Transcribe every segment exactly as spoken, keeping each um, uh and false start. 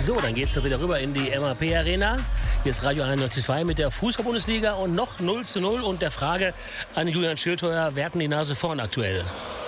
So, dann geht's doch wieder rüber in die M H P Arena. Hier ist Radio einundneunzig Komma zwei mit der Fußball-Bundesliga und noch null zu null und der Frage an Julian Schildheuer, wer hat denn die Nase vorn aktuell?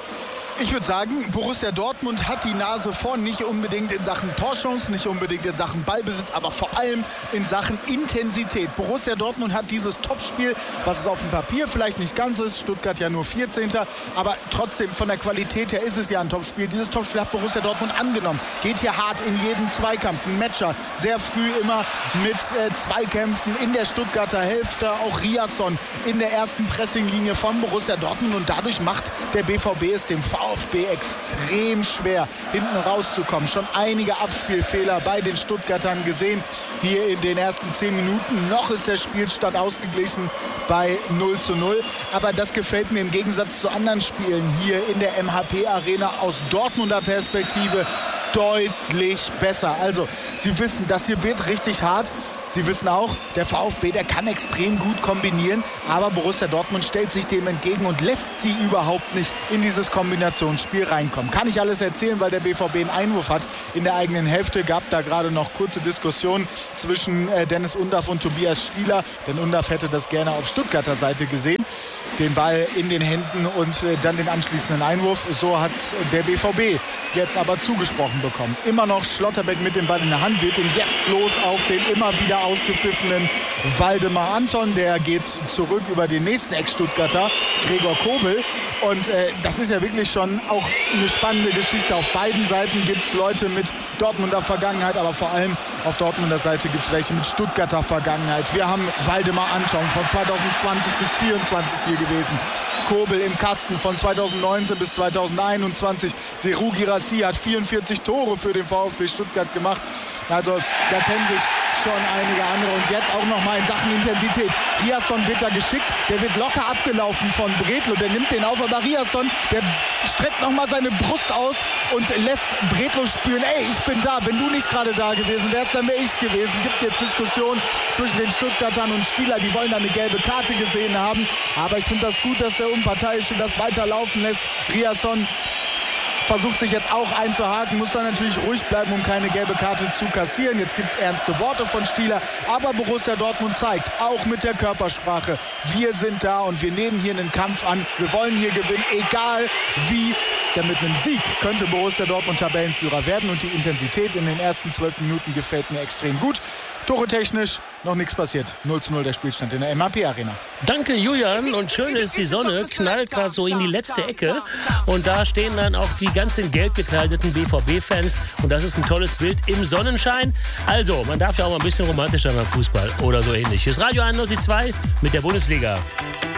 Ich würde sagen, Borussia Dortmund hat die Nase vorn, nicht unbedingt in Sachen Torchancen, nicht unbedingt in Sachen Ballbesitz, aber vor allem in Sachen Intensität. Borussia Dortmund hat dieses Topspiel, was es auf dem Papier vielleicht nicht ganz ist, Stuttgart ja nur vierzehnter aber trotzdem von der Qualität her ist es ja ein Topspiel. Dieses Topspiel hat Borussia Dortmund angenommen, geht hier hart in jeden Zweikampf. Ein Matcher sehr früh immer mit äh, Zweikämpfen in der Stuttgarter Hälfte, auch Riasson in der ersten Pressinglinie von Borussia Dortmund und dadurch macht der B V B es dem VfB extrem schwer, hinten rauszukommen. Schon einige Abspielfehler bei den Stuttgartern gesehen. Hier in den ersten zehn Minuten. Noch ist der Spielstand ausgeglichen bei null zu null. Aber das gefällt mir im Gegensatz zu anderen Spielen hier in der M H P Arena aus Dortmunder Perspektive deutlich besser. Also, Sie wissen, das hier wird richtig hart. Sie wissen auch, der VfB, der kann extrem gut kombinieren, aber Borussia Dortmund stellt sich dem entgegen und lässt sie überhaupt nicht in dieses Kombinationsspiel reinkommen. Kann ich alles erzählen, weil der B V B einen Einwurf hat in der eigenen Hälfte. Gab da gerade noch kurze Diskussionen zwischen äh, Dennis Undaff und Tobias Stieler, denn Undaff hätte das gerne auf Stuttgarter Seite gesehen. Den Ball in den Händen und äh, dann den anschließenden Einwurf. So hat der B V B jetzt aber zugesprochen bekommen. Immer noch Schlotterbeck mit dem Ball in der Hand, wird ihn jetzt los auf den immer wieder ausgepfiffenen Waldemar Anton. Der geht zurück über den nächsten Ex-Stuttgarter, Gregor Kobel. Und äh, das ist ja wirklich schon auch eine spannende Geschichte. Auf beiden Seiten gibt es Leute mit Dortmunder Vergangenheit, aber vor allem auf Dortmunder Seite gibt es welche mit Stuttgarter Vergangenheit. Wir haben Waldemar Anton von zweitausendzwanzig bis zweitausendvierundzwanzig hier gewesen. Kobel im Kasten von zweitausendneunzehn bis zweitausendeinundzwanzig. Serhou Guirassy hat vierundvierzig Tore für den VfB Stuttgart gemacht. Also da kennen sich schon einige andere. Und jetzt auch noch mal in Sachen Intensität. Riasson wird da geschickt. Der wird locker abgelaufen von Bredlo. Der nimmt den auf. Aber Riasson, der streckt noch mal seine Brust aus und lässt Bredlo spüren, ey, ich bin da. Wenn du nicht gerade da gewesen wärst, dann wäre ich's gewesen. Gibt jetzt Diskussion zwischen den Stuttgartern und Stieler. Die wollen da eine gelbe Karte gesehen haben. Aber ich finde das gut, dass der Unparteiische das weiterlaufen lässt. Riasson versucht sich jetzt auch einzuhaken, muss dann natürlich ruhig bleiben, um keine gelbe Karte zu kassieren. Jetzt gibt es ernste Worte von Stieler, aber Borussia Dortmund zeigt, auch mit der Körpersprache, wir sind da und wir nehmen hier einen Kampf an. Wir wollen hier gewinnen, egal wie. Denn mit einem Sieg könnte Borussia Dortmund Tabellenführer werden und die Intensität in den ersten zwölf Minuten gefällt mir extrem gut. Tore technisch noch nichts passiert. null zu null der Spielstand in der M H P Arena. Danke Julian und schön ist, die Sonne knallt gerade so in die letzte Ecke und da stehen dann auch die ganzen gelb gekleideten B V B-Fans und das ist ein tolles Bild im Sonnenschein. Also, man darf ja auch mal ein bisschen romantischer beim Fußball oder so ähnlich. Hier ist Radio einundneunzig Komma zwei mit der Bundesliga.